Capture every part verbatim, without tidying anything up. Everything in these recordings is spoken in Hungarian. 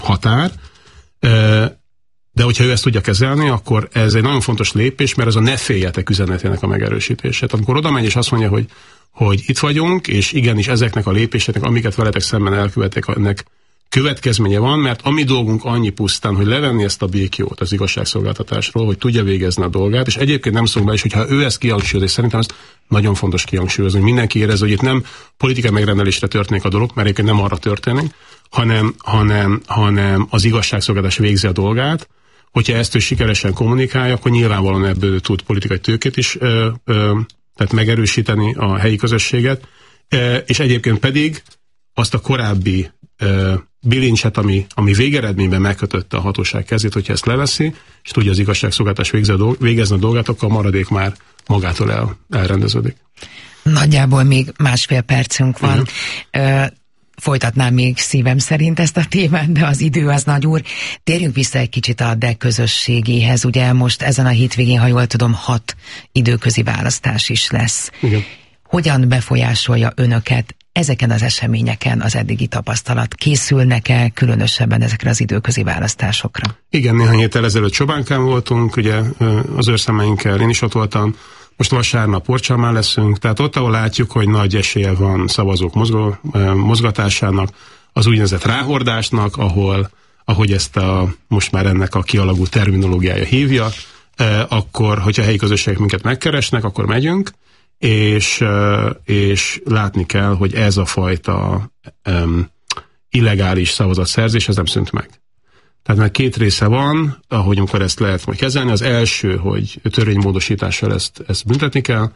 határ, de hogyha ő ezt tudja kezelni, akkor ez egy nagyon fontos lépés, mert ez a ne féljetek üzenetének a megerősítése. Tehát amikor oda megy és azt mondja, hogy, hogy itt vagyunk, és igenis ezeknek a lépéseknek, amiket veletek szemben elkövetek, ennek következménye van, mert a mi dolgunk annyi pusztán, hogy levenni ezt a békjót az igazságszolgáltatásról, hogy tudja végezni a dolgát, és egyébként nem szólunk be is, hogyha ő ezt kihangsúlyoz, és szerintem ez nagyon fontos kihangsúlyozni, hogy mindenki érezze, hogy itt nem politikai megrendelésre történik a dolog, mert egyébként nem arra történik, hanem, hanem, hanem az igazságszolgáltatás végzi a dolgát. Hogyha ezt ő sikeresen kommunikálja, akkor nyilvánvalóan ebből tud politikai tőkét is ö, ö, tehát megerősíteni a helyi közösséget, e, és egyébként pedig azt a korábbi ö, bilincset, ami, ami végeredményben megkötötte a hatóság kezét, hogyha ezt leveszi, és tudja az igazságszolgáltatás végezni a dolgát, akkor a maradék már magától el, elrendeződik. Nagyjából még másfél percünk van. Ö, Folytatnám még szívem szerint ezt a témát, de az idő az nagy úr. Térjünk vissza egy kicsit a DE közösségéhez. Ugye most ezen a hétvégén, ha jól tudom, hat időközi választás is lesz. Igen. Hogyan befolyásolja önöket ezeken az eseményeken az eddigi tapasztalat? Készülnek-e különösebben ezekre az időközi választásokra? Igen, néhány héttel ezelőtt Csobánkán voltunk, ugye az őrszemeinkkel én is ott voltam. Most vasárnap Orcsalmán leszünk, tehát ott, ahol látjuk, hogy nagy esélye van szavazók mozgó, mozgatásának, az úgynevezett ráhordásnak, ahol, ahogy ezt a, most már ennek a kialakult terminológiája hívja, akkor, hogyha a helyi közösségek minket megkeresnek, akkor megyünk, és, és látni kell, hogy ez a fajta um, illegális szavazatszerzés, ez nem szűnt meg. Tehát már két része van, ahogy amikor ezt lehet majd kezelni. Az első, hogy törvénymódosítással ezt, ezt büntetni kell,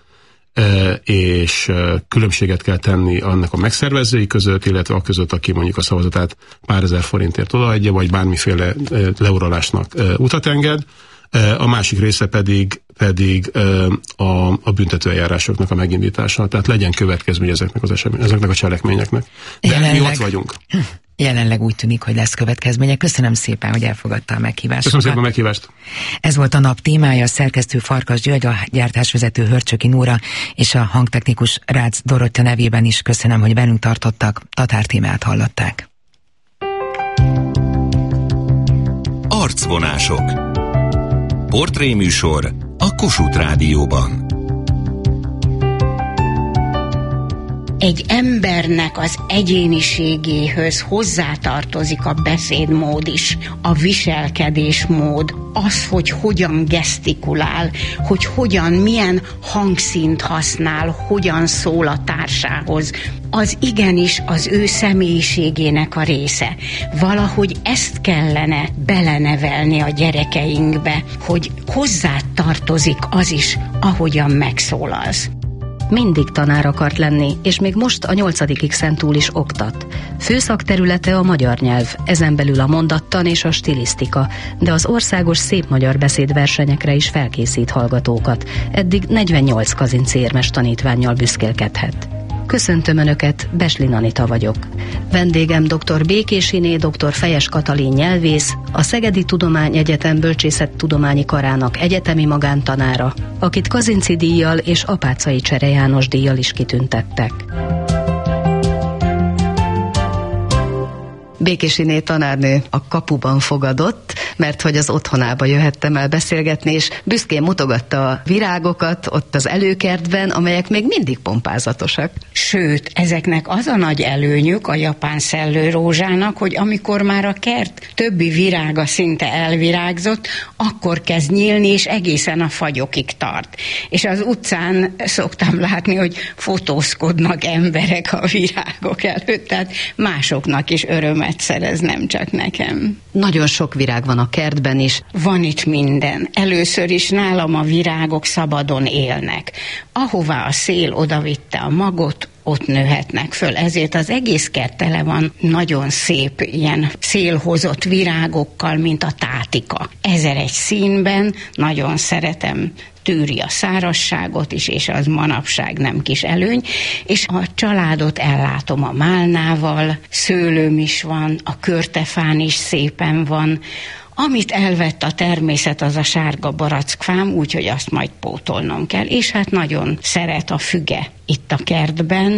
és különbséget kell tenni annak a megszervezői között, illetve a között, aki mondjuk a szavazatát pár ezer forintért odaadja, vagy bármiféle leuralásnak utat enged. A másik része pedig, pedig a, a büntetőeljárásoknak a megindítása. Tehát legyen következmény ezeknek az esemény, ezeknek a cselekményeknek. De jelenleg, mi ott vagyunk. Jelenleg úgy tűnik, hogy lesz következménye. Köszönöm szépen, hogy elfogadta a meghívást. Köszönöm szépen a meghívást. Ez volt a nap témája, a szerkesztő Farkas György, a gyártásvezető Hörcsöki Nóra és a hangtechnikus Rácz Dorottya nevében is köszönöm, hogy velünk tartottak. Tatár témát hallották. Arcvonások. Portréműsor a Kossuth Rádióban. Egy embernek az egyéniségéhöz hozzátartozik a beszédmód is, a viselkedésmód, az, hogy hogyan gesztikulál, hogy hogyan, milyen hangszínt használ, hogyan szól a társához. Az igenis az ő személyiségének a része. Valahogy ezt kellene belenevelni a gyerekeinkbe, hogy hozzátartozik az is, ahogyan megszólalsz. Mindig tanár akart lenni, és még most a nyolcadik X-en túl is oktat. Főszakterülete a magyar nyelv, ezen belül a mondattan és a stilisztika, de az országos szép magyar beszédversenyekre is felkészít hallgatókat. Eddig negyvennyolc kazinci érmes tanítvánnyal büszkélkedhet. Köszöntöm Önöket, Beslin Anita vagyok. Vendégem dr. Békésiné dr. Fejes Katalin nyelvész, a Szegedi Tudományegyetem Bölcsészettudományi Karának egyetemi magántanára, akit Kazinci díjjal és Apáczai Csere János díjjal is kitüntettek. Békésiné tanárnő a kapuban fogadott, mert hogy az otthonába jöhettem el beszélgetni, és büszkén mutogatta a virágokat ott az előkertben, amelyek még mindig pompázatosak. Sőt, ezeknek az a nagy előnyük a japán szellőrózsának, hogy amikor már a kert többi virága szinte elvirágzott, akkor kezd nyílni, és egészen a fagyokig tart. És az utcán szoktam látni, hogy fotózkodnak emberek a virágok előtt, tehát másoknak is örömet szerez, nem csak nekem. Nagyon sok virág van a kertben is. Van itt minden. Először is nálam a virágok szabadon élnek. Ahová a szél odavitte a magot, ott nőhetnek föl. Ezért az egész kert tele van nagyon szép ilyen szélhozott virágokkal, mint a tátika. Ezer egy színben, nagyon szeretem, tűri a szárazságot is, és az manapság nem kis előny, és a családot ellátom a málnával, szőlőm is van, a körtefán is szépen van. Amit elvett a természet, az a sárga barackfám, úgyhogy azt majd pótolnom kell, és hát nagyon szeret a füge itt a kertben,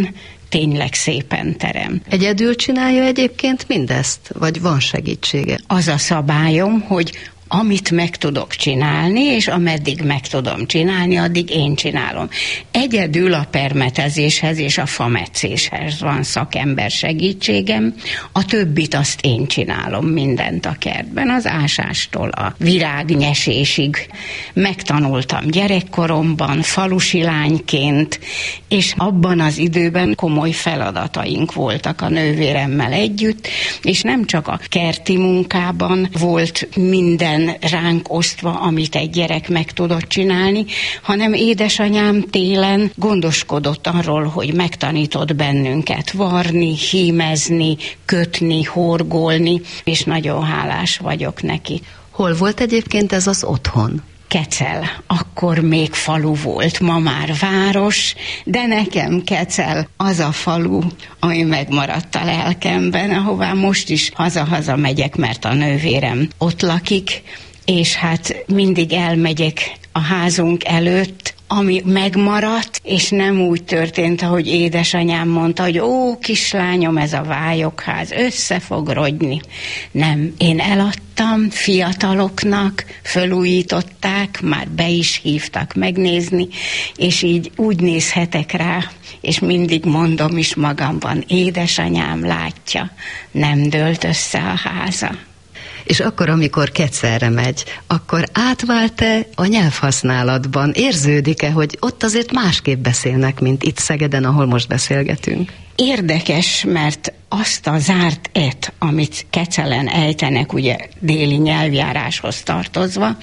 tényleg szépen terem. Egyedül csinálja egyébként mindezt, vagy van segítsége? Az a szabályom, hogy amit meg tudok csinálni, és ameddig meg tudom csinálni, addig én csinálom. Egyedül a permetezéshez és a fametszéshez van szakember segítségem, a többit azt én csinálom, mindent a kertben, az ásástól a virágnyesésig. Megtanultam gyerekkoromban, falusi lányként, és abban az időben komoly feladataink voltak a nővéremmel együtt, és nem csak a kerti munkában volt minden ránk osztva, amit egy gyerek meg tudott csinálni, hanem édesanyám télen gondoskodott arról, hogy megtanított bennünket varni, hímezni, kötni, horgolni, és nagyon hálás vagyok neki. Hol volt egyébként ez az otthon? Kecel, akkor még falu volt, ma már város, de nekem Kecel az a falu, ami megmaradt a lelkemben, ahová most is haza-haza megyek, mert a nővérem ott lakik, és hát mindig elmegyek a házunk előtt, ami megmaradt, és nem úgy történt, ahogy édesanyám mondta, hogy ó, kislányom, ez a vályokház össze fog rogyni. Nem, én eladtam fiataloknak, fölújították, már be is hívtak megnézni, és így úgy nézhetek rá, és mindig mondom is magamban, édesanyám látja, nem dőlt össze a háza. És akkor, amikor Kecelre megy, akkor átvált-e a nyelvhasználatban? Érződik-e, hogy ott azért másképp beszélnek, mint itt Szegeden, ahol most beszélgetünk? Érdekes, mert azt a zárt et, amit Kecelen ejtenek, ugye déli nyelvjáráshoz tartozva,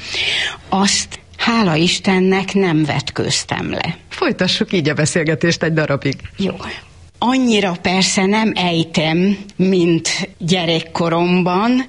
azt hála Istennek nem vetköztem le. Folytassuk így a beszélgetést egy darabig. Jó. Annyira persze nem ejtem, mint gyerekkoromban,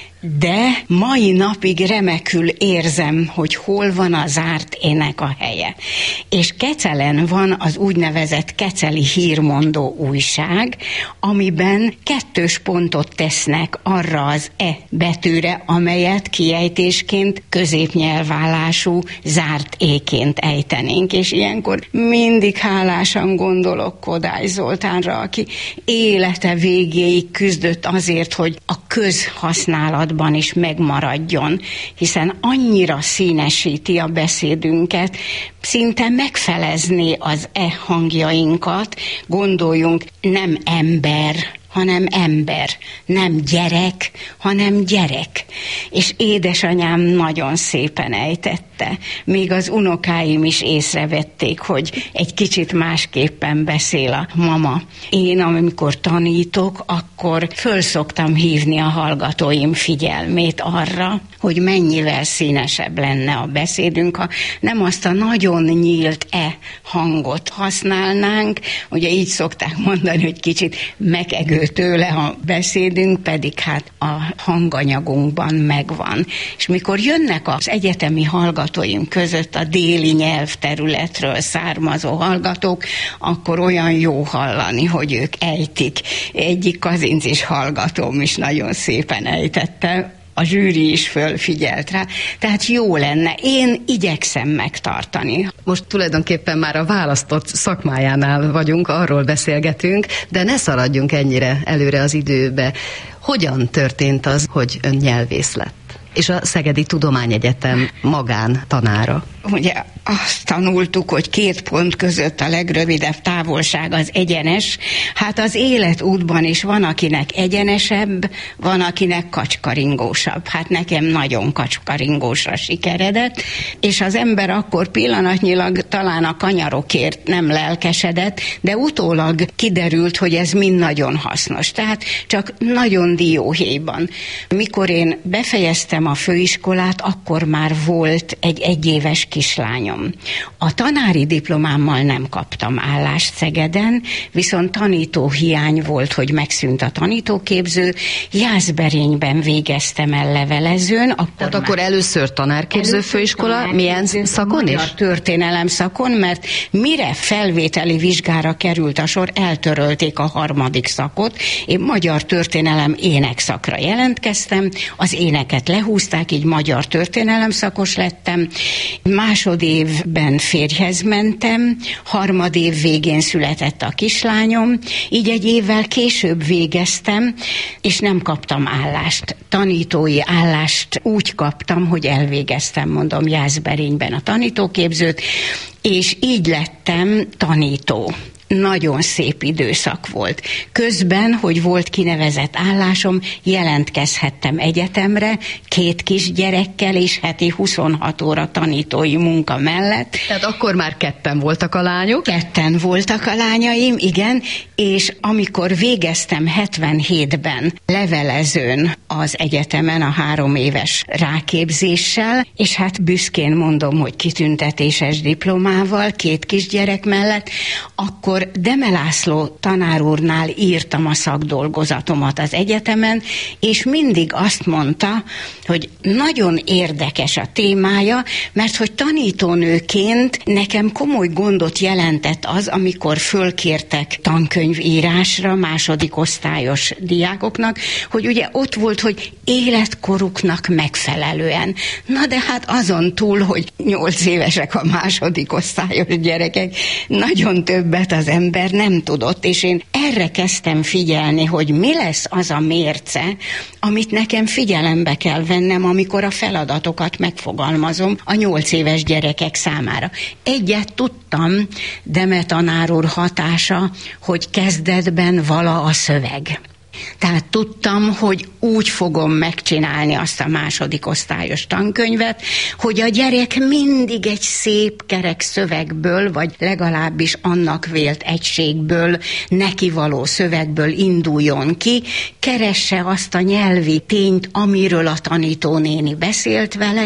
de mai napig remekül érzem, hogy hol van a zárt ének a helye. És Kecelen van az úgynevezett Keceli Hírmondó újság, amiben kettős pontot tesznek arra az e betűre, amelyet kiejtésként középnyelvállású zárt éként ejtenénk. És ilyenkor mindig hálásan gondolok Kodály Zoltánra, aki élete végéig küzdött azért, hogy a közhasználat is megmaradjon, hiszen annyira színesíti a beszédünket, szinte megfelezné az e hangjainkat, gondoljunk nem ember, hanem ember, nem gyerek, hanem gyerek. És édesanyám nagyon szépen ejtette. Még az unokáim is észrevették, hogy egy kicsit másképpen beszél a mama. Én, amikor tanítok, akkor föl szoktam hívni a hallgatóim figyelmét arra, hogy mennyivel színesebb lenne a beszédünk, ha nem azt a nagyon nyílt e hangot használnánk. Ugye így szokták mondani, hogy kicsit megegő tőle a beszédünk, pedig hát a hanganyagunkban megvan. És mikor jönnek az egyetemi hallgatóim között a déli nyelvterületről származó hallgatók, akkor olyan jó hallani, hogy ők ejtik. Egyik kazincis hallgatóm is nagyon szépen ejtette, a zsűri is fölfigyelt rá, tehát jó lenne. Én igyekszem megtartani. Most tulajdonképpen már a választott szakmájánál vagyunk, arról beszélgetünk, de ne szaladjunk ennyire előre az időbe. Hogyan történt az, hogy ön nyelvész lett? És a Szegedi Tudományegyetem magán tanára. Ugye azt tanultuk, hogy két pont között a legrövidebb távolság az egyenes. Hát az életútban is van, akinek egyenesebb, van, akinek kacskaringósabb. Hát nekem nagyon kacskaringósra sikeredett, és az ember akkor pillanatnyilag talán a kanyarokért nem lelkesedett, de utólag kiderült, hogy ez mind nagyon hasznos. Tehát csak nagyon dióhéjban. Mikor én befejeztem a főiskolát, akkor már volt egy egyéves kislányom. A tanári diplomámmal nem kaptam állást Szegeden, viszont tanítóhiány volt, hogy megszűnt a tanítóképző. Jászberényben végeztem el levelezőn. Akkor Tehát akkor először tanárképző főiskola, tanár milyen szakon is? Magyar történelem szakon, mert mire felvételi vizsgára került a sor, eltörölték a harmadik szakot. Én magyar történelem énekszakra jelentkeztem, az éneket lehúzták, így magyar történelem szakos lettem. Másodévben férjhez mentem, harmadév végén született a kislányom, így egy évvel később végeztem, és nem kaptam állást. Tanítói állást úgy kaptam, hogy elvégeztem, mondom, Jászberényben a tanítóképzőt, és így lettem tanító. Nagyon szép időszak volt. Közben, hogy volt kinevezett állásom, jelentkezhettem egyetemre, két kisgyerekkel és heti huszonhat óra tanítói munka mellett. Tehát akkor már ketten voltak a lányok? Ketten voltak a lányaim, igen, és amikor végeztem hetvenhétben levelezőn az egyetemen a három éves ráképzéssel, és hát büszkén mondom, hogy kitüntetéses diplomával, két kisgyerek mellett, akkor Deme László tanár úrnál írtam a szakdolgozatomat az egyetemen, és mindig azt mondta, hogy nagyon érdekes a témája, mert hogy tanítónőként nekem komoly gondot jelentett az, amikor fölkértek tankönyvírásra második osztályos diákoknak, hogy ugye ott volt, hogy életkoruknak megfelelően. Na de hát azon túl, hogy nyolc évesek a második osztályos gyerekek, nagyon többet az ember nem tudott, és én erre kezdtem figyelni, hogy mi lesz az a mérce, amit nekem figyelembe kell vennem, amikor a feladatokat megfogalmazom a nyolc éves gyerekek számára. Egyet tudtam, Deme tanár úr hatása, hogy kezdetben vala a szöveg. Tehát tudtam, hogy úgy fogom megcsinálni azt a második osztályos tankönyvet, hogy a gyerek mindig egy szép kerek szövegből, vagy legalábbis annak vélt egységből, nekivaló szövegből induljon ki, keresse azt a nyelvi tényt, amiről a tanítónéni beszélt vele,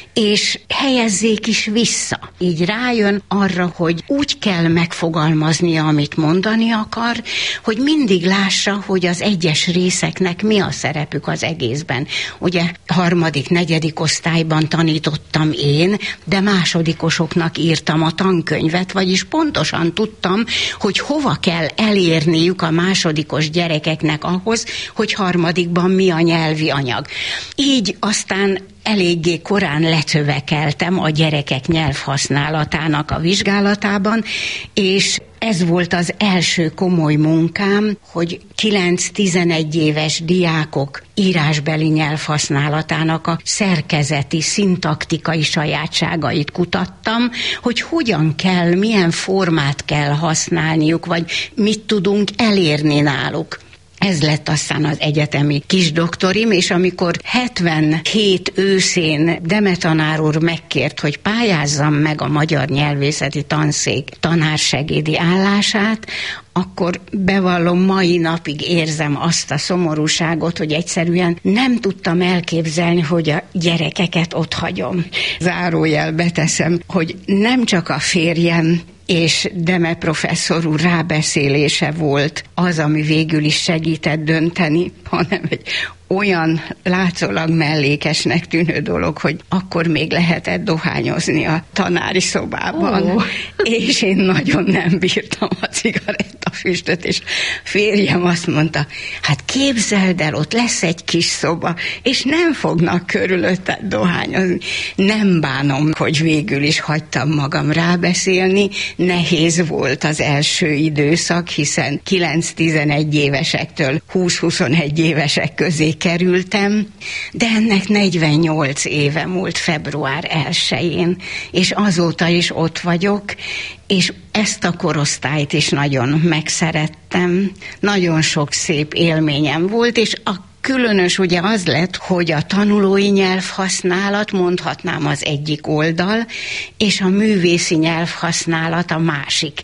és helyezzék is vissza. Így rájön arra, hogy úgy kell megfogalmaznia, amit mondani akar, hogy mindig lássa, hogy az egyes részeknek mi a szerepük az egészben. Ugye harmadik, negyedik osztályban tanítottam én, de másodikosoknak írtam a tankönyvet, vagyis pontosan tudtam, hogy hova kell elérniük a másodikos gyerekeknek ahhoz, hogy harmadikban mi a nyelvi anyag. Így aztán eléggé korán letövekeltem a gyerekek nyelvhasználatának a vizsgálatában, és ez volt az első komoly munkám, hogy kilenc-tizenegy éves diákok írásbeli nyelvhasználatának a szerkezeti, szintaktikai sajátságait kutattam, hogy hogyan kell, milyen formát kell használniuk, vagy mit tudunk elérni náluk. Ez lett aztán az egyetemi kisdoktorim, és amikor hetvenhét őszén Deme tanár úr megkért, hogy pályázzam meg a Magyar Nyelvészeti Tanszék tanársegédi állását, akkor bevallom, mai napig érzem azt a szomorúságot, hogy egyszerűen nem tudtam elképzelni, hogy a gyerekeket ott hagyom. Zárójelbe teszem, hogy nem csak a férjem és Deme professzor úr rábeszélése volt az, ami végül is segített dönteni, hanem egy olyan látszólag mellékesnek tűnő dolog, hogy akkor még lehetett dohányozni a tanári szobában, oh. és én nagyon nem bírtam a cigarettafüstöt, és férjem azt mondta, hát képzeld el, ott lesz egy kis szoba, és nem fognak körülötte dohányozni. Nem bánom, hogy végül is hagytam magam rábeszélni, nehéz volt az első időszak, hiszen kilenc-tizenegy évesektől húsz-huszonegy évesek közé kerültem, de ennek negyvennyolc éve múlt február elsején, és azóta is ott vagyok, és ezt a korosztályt is nagyon megszerettem, nagyon sok szép élményem volt, és a különös ugye az lett, hogy a tanulói nyelvhasználat, mondhatnám, az egyik oldal, és a művészi nyelvhasználat a másik.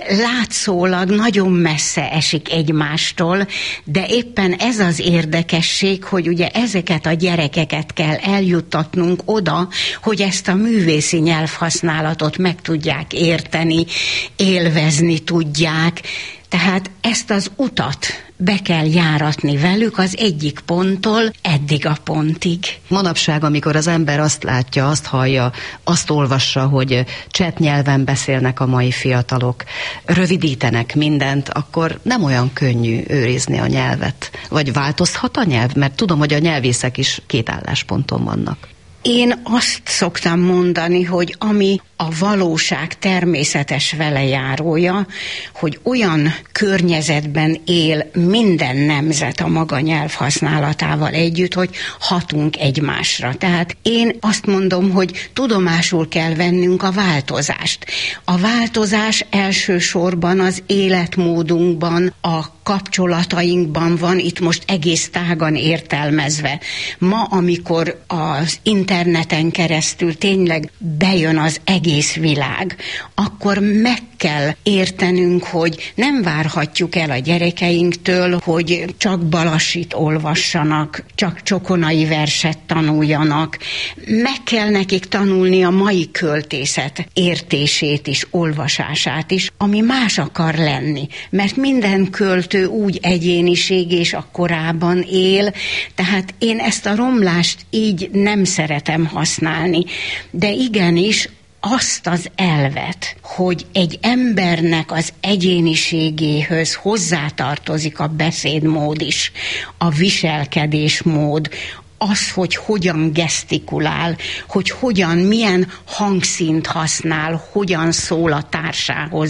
Látszólag nagyon messze esik egymástól, de éppen ez az érdekesség, hogy ugye ezeket a gyerekeket kell eljuttatnunk oda, hogy ezt a művészi nyelvhasználatot meg tudják érteni, élvezni tudják. Tehát ezt az utat be kell járatni velük az egyik ponttól eddig a pontig. Manapság, amikor az ember azt látja, azt hallja, azt olvassa, hogy cseh nyelven beszélnek a mai fiatalok, rövidítenek mindent, akkor nem olyan könnyű őrizni a nyelvet. Vagy változhat a nyelv? Mert tudom, hogy a nyelvészek is két állásponton vannak. Én azt szoktam mondani, hogy ami a valóság természetes velejárója, hogy olyan környezetben él minden nemzet a maga nyelvhasználatával együtt, hogy hatunk egymásra. Tehát én azt mondom, hogy tudomásul kell vennünk a változást. A változás elsősorban az életmódunkban, a kapcsolatainkban van, itt most egész tágan értelmezve. Ma, amikor az interneten keresztül tényleg bejön az egész világ, akkor meg kell értenünk, hogy nem várhatjuk el a gyerekeinktől, hogy csak Balassit olvassanak, csak csokonai verset tanuljanak. Meg kell nekik tanulni a mai költészet értését is, olvasását is, ami más akar lenni. Mert minden költő úgy egyéniség és a korában él, tehát én ezt a romlást így nem szeretem használni. De igenis, azt az elvet, hogy egy embernek az egyéniségéhöz hozzátartozik a beszédmód is, a viselkedésmód, az, hogy hogyan gesztikulál, hogy hogyan, milyen hangszínt használ, hogyan szól a társához,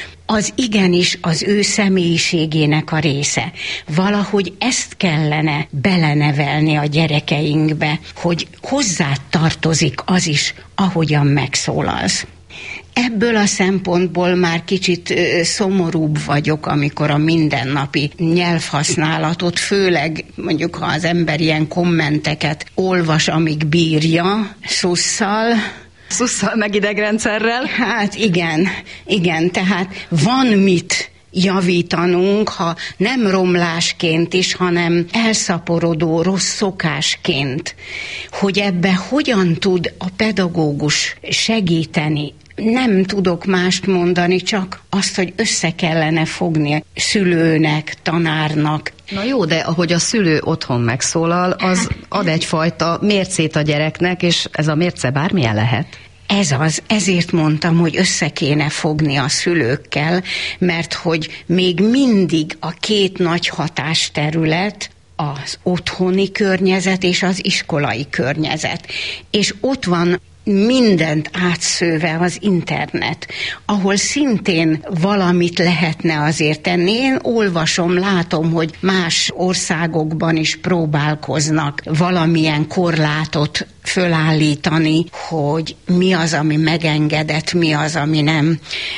az igenis az ő személyiségének a része. Valahogy ezt kellene belenevelni a gyerekeinkbe, hogy hozzá tartozik az is, ahogyan megszólalsz. Ebből a szempontból már kicsit szomorúbb vagyok, amikor a mindennapi nyelvhasználatot, főleg mondjuk, ha az ember ilyen kommenteket olvas, amíg bírja, szusszal, Szusszal meg idegrendszerrel? Hát igen, igen, tehát van mit javítanunk, ha nem romlásként is, hanem elszaporodó rossz szokásként, hogy ebbe hogyan tud a pedagógus segíteni. Nem tudok mást mondani, csak azt, hogy össze kellene fogni szülőnek, tanárnak. Na jó, de ahogy a szülő otthon megszólal, az ad egyfajta mércét a gyereknek, és ez a mérce bármilyen lehet. Ez az, ezért mondtam, hogy össze kéne fogni a szülőkkel, mert hogy még mindig a két nagy hatásterület, az otthoni környezet és az iskolai környezet. És ott van mindent átszőve az internet, ahol szintén valamit lehetne azért tenni. Én olvasom, látom, hogy más országokban is próbálkoznak valamilyen korlátot fölállítani, hogy mi az, ami megengedett, mi az, ami nem.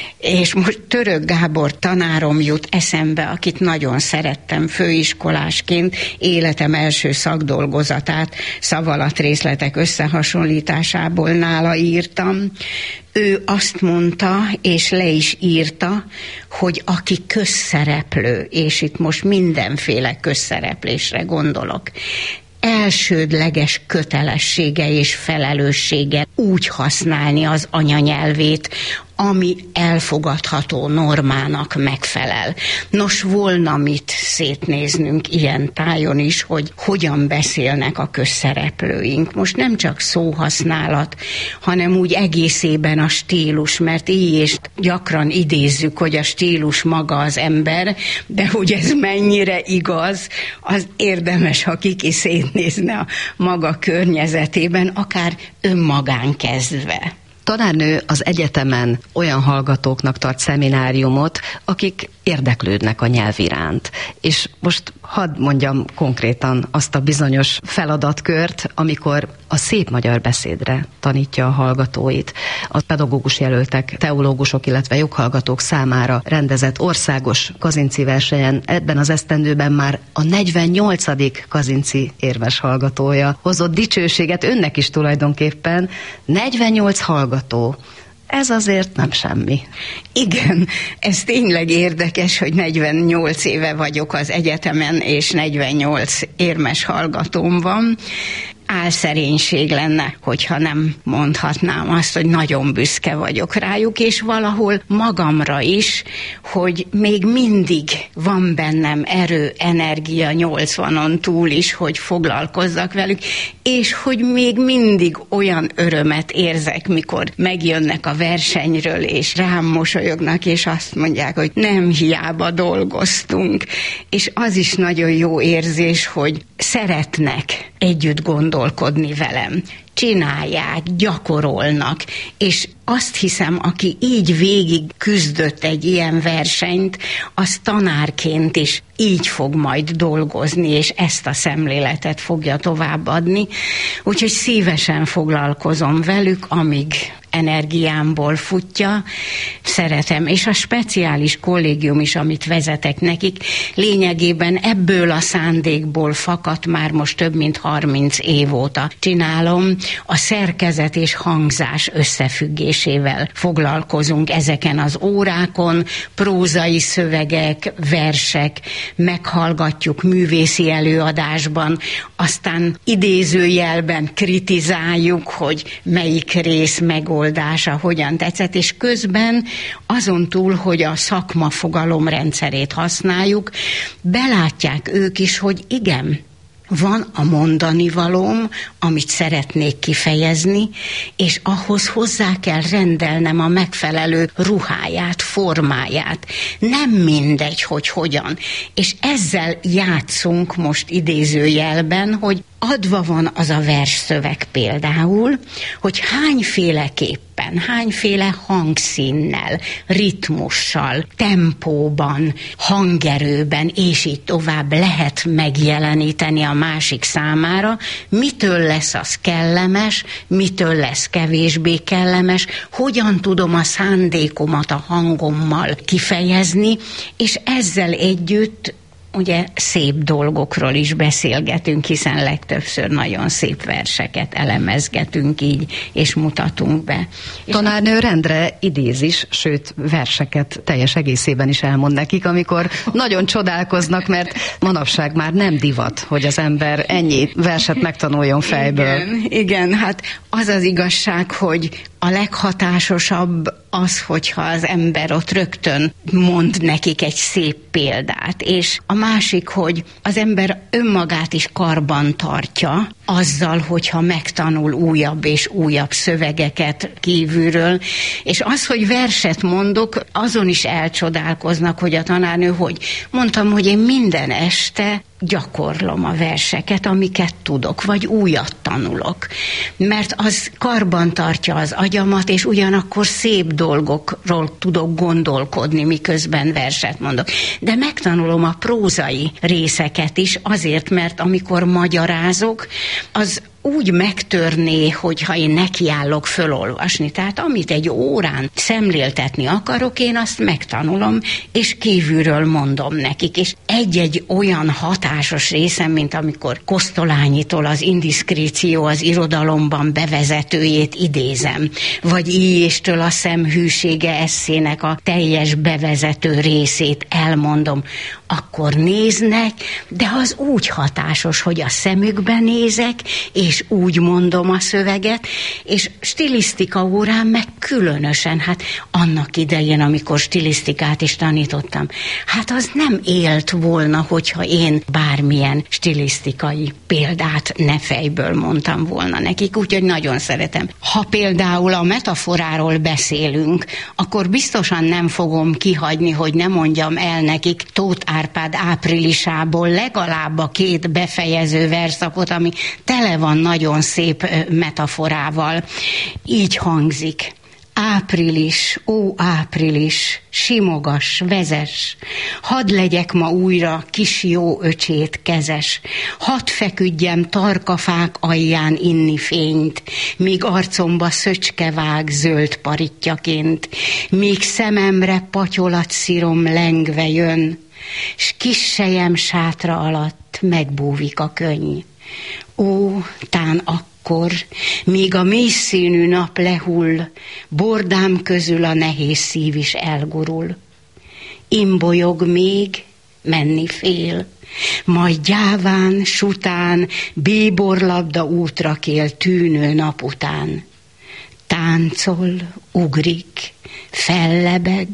És most Török Gábor tanárom jut eszembe, akit nagyon szerettem főiskolásként, életem első szakdolgozatát szavalatrészletek összehasonlításából nála írtam. Ő azt mondta, és le is írta, hogy aki közszereplő, és itt most mindenféle közszereplésre gondolok, elsődleges kötelessége és felelőssége úgy használni az anyanyelvét, ami elfogadható normának megfelel. Nos, volna mit szétnéznünk ilyen tájon is, hogy hogyan beszélnek a közszereplőink. Most nem csak szóhasználat, hanem úgy egészében a stílus, mert így és gyakran idézzük, hogy a stílus maga az ember, de hogy ez mennyire igaz, az érdemes, ha kiki szétnézne a maga környezetében, akár önmagán kezdve. Tanárnő az egyetemen olyan hallgatóknak tart szemináriumot, akik érdeklődnek a nyelv iránt. És most hadd mondjam konkrétan azt a bizonyos feladatkört, amikor a szép magyar beszédre tanítja a hallgatóit. A pedagógus jelöltek, teológusok, illetve joghallgatók számára rendezett országos Kazinczy versenyen ebben az esztendőben már a negyvennyolcadik Kazinczy érmes hallgatója hozott dicsőséget, önnek is tulajdonképpen. negyvennyolc hallgató. Ez azért nem semmi. Igen, ez tényleg érdekes, hogy negyvennyolc éve vagyok az egyetemen, és negyvennyolc érmes hallgatóm van. Álszerénység lenne, hogyha nem mondhatnám azt, hogy nagyon büszke vagyok rájuk, és valahol magamra is, hogy még mindig van bennem erő, energia nyolcvanon túl is, hogy foglalkozzak velük, és hogy még mindig olyan örömet érzek, mikor megjönnek a versenyről, és rám mosolyognak, és azt mondják, hogy nem hiába dolgoztunk. És az is nagyon jó érzés, hogy szeretnek együtt gondolkodni velem. csinálják, gyakorolnak, és azt hiszem, aki így végig küzdött egy ilyen versenyt, az tanárként is így fog majd dolgozni, és ezt a szemléletet fogja továbbadni. Úgyhogy szívesen foglalkozom velük, amíg energiámból futja, szeretem. És a speciális kollégium is, amit vezetek nekik, lényegében ebből a szándékból fakadt, már most több mint harminc év óta csinálom. A szerkezet és hangzás összefüggésével foglalkozunk ezeken az órákon, prózai szövegek, versek, meghallgatjuk művészi előadásban, aztán idézőjelben kritizáljuk, hogy melyik rész megoldása hogyan tetszett, és közben azon túl, hogy a szakma fogalomrendszerét használjuk, belátják ők is, hogy igen, van a mondani valóm, amit szeretnék kifejezni, és ahhoz hozzá kell rendelnem a megfelelő ruháját, formáját. Nem mindegy, hogy hogyan. És ezzel játszunk most idézőjelben, hogy adva van az a versszöveg például, hogy hányféleképpen, hányféle hangszínnel, ritmussal, tempóban, hangerőben, és így tovább lehet megjeleníteni a másik számára, mitől lesz az kellemes, mitől lesz kevésbé kellemes, hogyan tudom a szándékomat a hangommal kifejezni, és ezzel együtt ugye szép dolgokról is beszélgetünk, hiszen legtöbbször nagyon szép verseket elemezgetünk így, és mutatunk be. Tanárnő rendre idéz is, sőt verseket teljes egészében is elmond nekik, amikor nagyon csodálkoznak, mert manapság már nem divat, hogy az ember ennyi verset megtanuljon fejből. Igen, igen, hát az az igazság, hogy a leghatásosabb az, hogyha az ember ott rögtön mond nekik egy szép példát, és a másik, hogy az ember önmagát is karban tartja azzal, hogyha megtanul újabb és újabb szövegeket kívülről, és az, hogy verset mondok, azon is elcsodálkoznak, hogy a tanárnő, hogy mondtam, hogy én minden este gyakorlom a verseket, amiket tudok, vagy újat tanulok. Mert az karban tartja az agyamat, és ugyanakkor szép dolgokról tudok gondolkodni, miközben verset mondok. De megtanulom a prózai részeket is, azért, mert amikor magyarázok, az úgy megtörné, hogyha én nekiállok fölolvasni. Tehát amit egy órán szemléltetni akarok, én azt megtanulom, és kívülről mondom nekik. És egy-egy olyan hatásos részem, mint amikor Kosztolányitól az Indiszkréció az irodalomban bevezetőjét idézem, vagy Ilyéstől a Szemhűsége esszének a teljes bevezető részét elmondom, akkor néznek, de az úgy hatásos, hogy a szemükbe nézek, és úgy mondom a szöveget, és stilisztika órán meg különösen, hát annak idején, amikor stilisztikát is tanítottam, hát az nem élt volna, hogyha én bármilyen stilisztikai példát ne fejből mondtam volna nekik, úgyhogy nagyon szeretem. Ha például a metaforáról beszélünk, akkor biztosan nem fogom kihagyni, hogy ne mondjam el nekik Tóth Árpád Áprilisából legalább a két befejező verszakot, ami tele van nagyon szép metaforával. Így hangzik. Április, ó április, simogas, vezes, hadd legyek ma újra kis jó öcsét kezes, hadd feküdjem tarkafák alján inni fényt, míg arcomba szöcske vág zöld paritjaként, míg szememre patyolatszírom lengve jön, s kis sejem sátra alatt megbúvik a könny. Ó, tán akkor, míg a mély színű nap lehull, bordám közül a nehéz szív is elgurul. Imbolyog még, menni fél, majd gyáván, sután, bíborlabda útra kél tűnő nap után. Táncol, ugrik, fellebeg,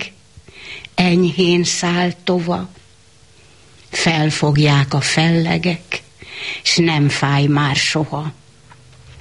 enyhén száll tova, felfogják a fellegek, s nem fáj már soha.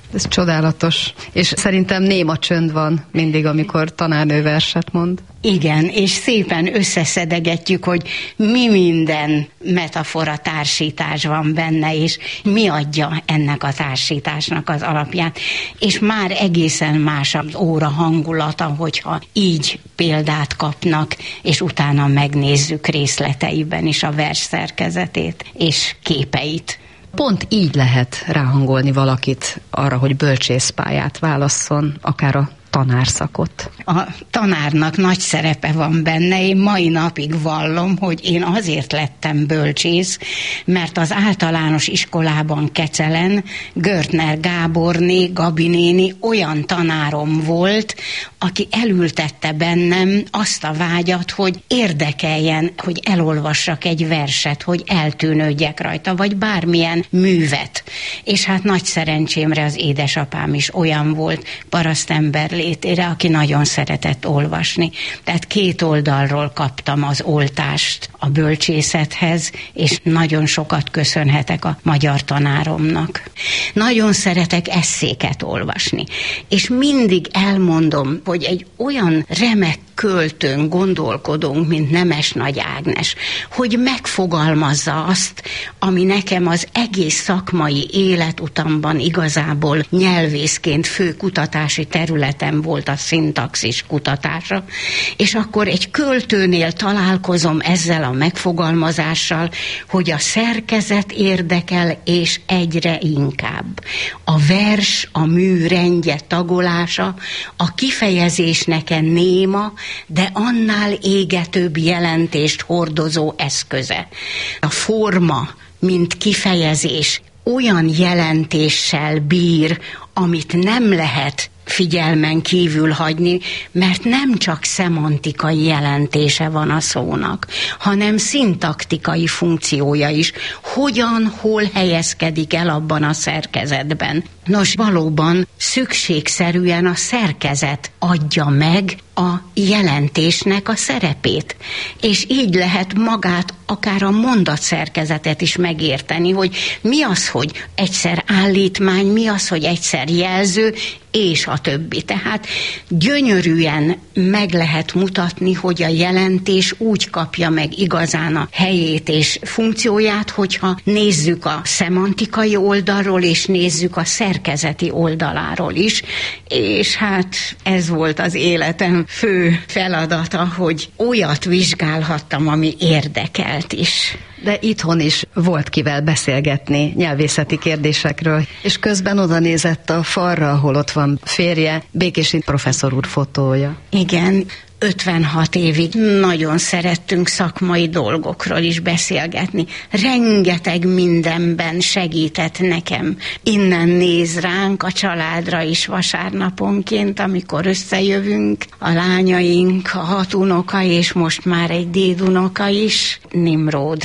Ez csodálatos. És szerintem néma csönd van mindig, amikor tanárnő verset mond. Igen, és szépen összeszedegetjük, hogy mi minden metafora társítás van benne, és mi adja ennek a társításnak az alapját. És már egészen más az óra hangulata, hogyha így példát kapnak, és utána megnézzük részleteiben is a vers szerkezetét és képeit. Pont így lehet ráhangolni valakit arra, hogy bölcsészpályát válasszon, akár a tanárszakot. A tanárnak nagy szerepe van benne. Én mai napig vallom, hogy én azért lettem bölcsész, mert az általános iskolában Kecelen Görtner Gáborné, Gabi néni olyan tanárom volt, aki elültette bennem azt a vágyat, hogy érdekeljen, hogy elolvassak egy verset, hogy eltűnődjek rajta, vagy bármilyen művet. És hát nagy szerencsémre az édesapám is olyan volt, parasztember létére, aki nagyon szeretett olvasni. Tehát két oldalról kaptam az oltást a bölcsészethez, és nagyon sokat köszönhetek a magyar tanáromnak. Nagyon szeretek esszéket olvasni, és mindig elmondom, hogy egy olyan remek költőn gondolkodunk, mint Nemes Nagy Ágnes, hogy megfogalmazza azt, ami nekem az egész szakmai életutamban igazából nyelvészként fő kutatási területem volt a szintaxis kutatása, és akkor egy költőnél találkozom ezzel a megfogalmazással, hogy a szerkezet érdekel, és egyre inkább. A vers, a mű rendje tagolása, a kifejezés nekem néma, de annál égetőbb jelentést hordozó eszköze. A forma, mint kifejezés, olyan jelentéssel bír, amit nem lehet figyelmen kívül hagyni, mert nem csak szemantikai jelentése van a szónak, hanem szintaktikai funkciója is. Hogyan, hol helyezkedik el abban a szerkezetben. Nos, valóban szükségszerűen a szerkezet adja meg a jelentésnek a szerepét. És így lehet magát, akár a mondatszerkezetet is megérteni, hogy mi az, hogy egyszer állítmány, mi az, hogy egyszer jelző, és a többi. Tehát gyönyörűen meg lehet mutatni, hogy a jelentés úgy kapja meg igazán a helyét és funkcióját, hogyha nézzük a szemantikai oldalról, és nézzük a szerkezeti oldaláról is, és hát ez volt az életem fő feladata, hogy olyat vizsgálhattam, ami érdekelt is. De itthon is volt kivel beszélgetni nyelvészeti kérdésekről, és közben oda nézett a falra, ahol ott van férje, Békési professzor úr fotója. Igen, ötvenhat évig nagyon szerettünk szakmai dolgokról is beszélgetni. Rengeteg mindenben segített nekem. Innen néz ránk, a családra is vasárnaponként, amikor összejövünk, a lányaink, a hat unoka, és most már egy dédunoka is, Nimród.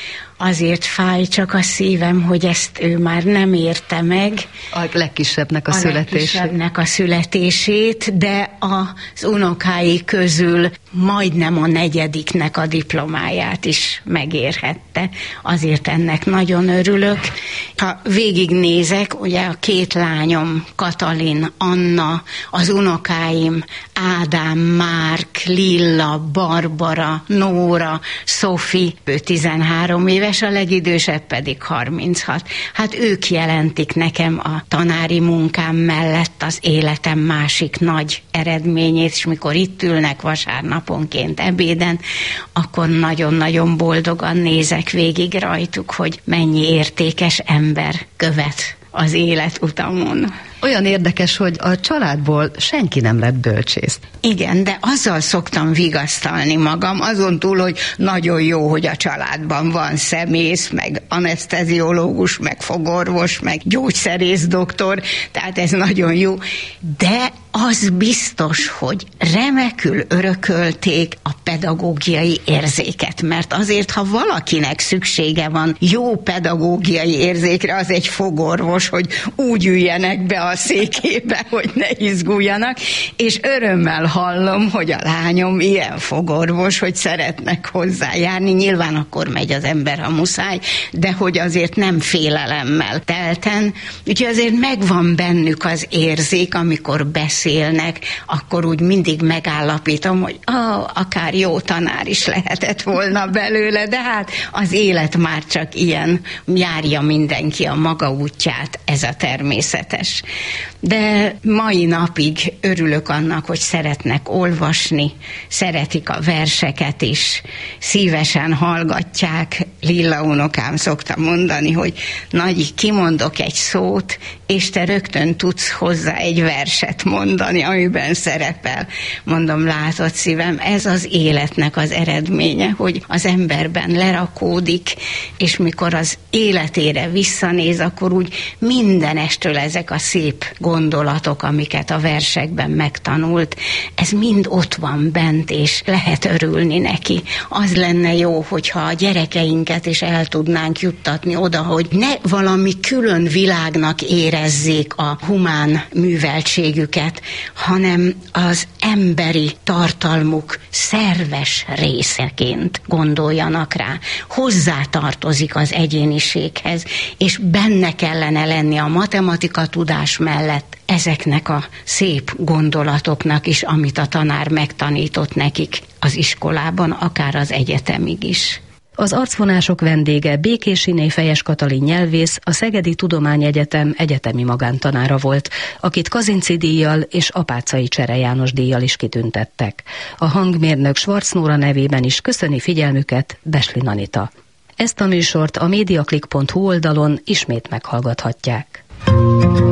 Azért fáj csak a szívem, hogy ezt ő már nem érte meg. A legkisebbnek a, a születését. legkisebbnek a születését, de az unokái közül majdnem a negyediknek a diplomáját is megérhette. Azért ennek nagyon örülök. Ha végignézek, ugye a két lányom, Katalin, Anna, az unokáim, Ádám, Márk, Lilla, Barbara, Nóra, Szofi, ő tizenhárom éves, a legidősebb pedig harminchat. Hát ők jelentik nekem a tanári munkám mellett az életem másik nagy eredményét, és mikor itt ülnek vasárnaponként ebéden, akkor nagyon-nagyon boldogan nézek végig rajtuk, hogy mennyi értékes ember követ az életutamon. Olyan érdekes, hogy a családból senki nem lett bölcsész. Igen, de azzal szoktam vigasztalni magam, azon túl, hogy nagyon jó, hogy a családban van szemész, meg aneszteziológus, meg fogorvos, meg gyógyszerész doktor, tehát ez nagyon jó, de az biztos, hogy remekül örökölték a pedagógiai érzéket, mert azért, ha valakinek szüksége van jó pedagógiai érzékre, az egy fogorvos, hogy úgy üljenek be a székébe, hogy ne izguljanak, és örömmel hallom, hogy a lányom ilyen fogorvos, hogy szeretnek hozzájárni. Nyilván akkor megy az ember, ha muszáj, de hogy azért nem félelemmel telten. Úgyhogy azért megvan bennük az érzék, amikor beszélnek, akkor úgy mindig megállapítom, hogy ah, akár jó tanár is lehetett volna belőle, de hát az élet már csak ilyen, járja mindenki a maga útját, ez a természetes. De mai napig örülök annak, hogy szeretnek olvasni, szeretik a verseket is, szívesen hallgatják. Lilla unokám szokta mondani, hogy Nagyi, kimondok egy szót, és te rögtön tudsz hozzá egy verset mondani, amiben szerepel. Mondom, látod szívem, ez az életnek az eredménye, hogy az emberben lerakódik, és mikor az életére visszanéz, akkor úgy mindenestől ezek a szép gondolatok, amiket a versekben megtanult, ez mind ott van bent, és lehet örülni neki. Az lenne jó, hogyha a gyerekeinket is el tudnánk juttatni oda, hogy ne valami külön világnak érezzék a humán műveltségüket, hanem az emberi tartalmuk szerves részeként gondoljanak rá. Hozzátartozik az egyéniséghez, és benne kellene lenni a matematika tudás mellett ezeknek a szép gondolatoknak is, amit a tanár megtanított nekik az iskolában, akár az egyetemig is. Az arcvonások vendége Békésiné Fejes Katalin nyelvész, a Szegedi Tudományegyetem egyetemi magántanára volt, akit Kazinczy díjjal és Apáczai Csere János díjjal is kitüntettek. A hangmérnök Schwarz Nóra nevében is köszöni figyelmüket Besli Anita. Ezt a műsort a mediaclick pont hu oldalon ismét meghallgathatják.